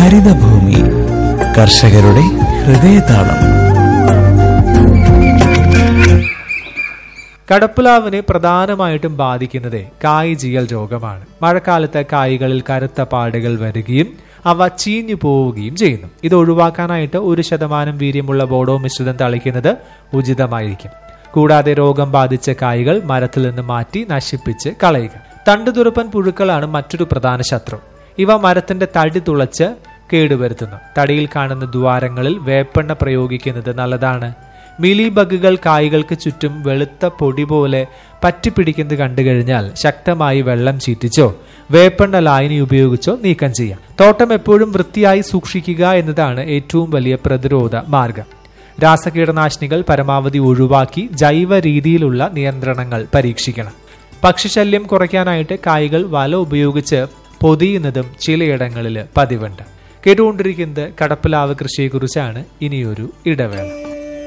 ഹരിതഭൂമി കർഷകരുടെ ഹൃദയതാളം. കടപ്പുലാവിനെ പ്രധാനമായിട്ടും ബാധിക്കുന്നത് കായ് ജിയൽ രോഗമാണ്. മഴക്കാലത്ത് കായ്കളിൽ കറുത്ത പാടുകൾ വരികയും അവ ചീഞ്ഞു പോവുകയും ചെയ്യുന്നു. ഇത് ഒഴിവാക്കാനായിട്ട് 1% വീര്യമുള്ള ബോഡോ മിശ്രിതം തളിക്കുന്നത് ഉചിതമായിരിക്കും. കൂടാതെ രോഗം ബാധിച്ച കായ്കൾ മരത്തിൽ നിന്ന് മാറ്റി നശിപ്പിച്ച് കളയുക. തണ്ടുതുറപ്പൻ പുഴുക്കളാണ് മറ്റൊരു പ്രധാന ശത്രു. ഇവ മരത്തിന്റെ തടി തുളച്ച് കേടുവരുത്തുന്നു. തടിയിൽ കാണുന്ന ദ്വാരങ്ങളിൽ വേപ്പെണ്ണ പ്രയോഗിക്കുന്നത് നല്ലതാണ്. മിലി ബഗുകൾ കായ്കൾക്ക് ചുറ്റും വെളുത്ത പൊടി പോലെ പറ്റിപ്പിടിക്കുന്നത് കണ്ടുകഴിഞ്ഞാൽ ശക്തമായി വെള്ളം ചീറ്റിച്ചോ വേപ്പെണ്ണ ലായനി ഉപയോഗിച്ചോ നീക്കം ചെയ്യാം. തോട്ടം എപ്പോഴും വൃത്തിയായി സൂക്ഷിക്കുക എന്നതാണ് ഏറ്റവും വലിയ പ്രതിരോധ മാർഗം. രാസകീടനാശിനികൾ പരമാവധി ഒഴിവാക്കി ജൈവ രീതിയിലുള്ള നിയന്ത്രണങ്ങൾ പരീക്ഷിക്കണം. പക്ഷിശല്യം കുറയ്ക്കാനായിട്ട് കായ്കൾ വല ഉപയോഗിച്ച് പൊതിയുന്നതും ചിലയിടങ്ങളിൽ പതിവുണ്ട്. കേട്ടുകൊണ്ടിരിക്കുന്നത് കടപ്പുലാവ് കൃഷിയെക്കുറിച്ചാണ്. ഇനിയൊരു ഇടവേള.